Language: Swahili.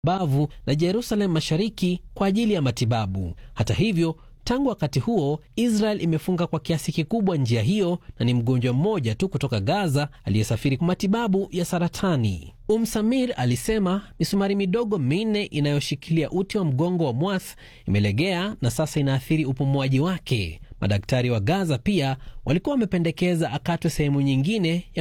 Bavu na Jerusalem Mashariki kwa ajili ya matibabu. Hata hivyo, tangu wakati huo Israel imefunga kwa kiasi kikubwa njia hiyo na ni mgonjwa mmoja tu kutoka Gaza aliyesafiri kwa matibabu ya saratani. Samir alisema misumari midogo minne inayoshikilia uti wa mgongo wa Mwath imelegea na sasa inaathiri upumuaji wake. Madaktari wa Gaza pia walikuwa wamependekeza akatwe sehemu nyingine ya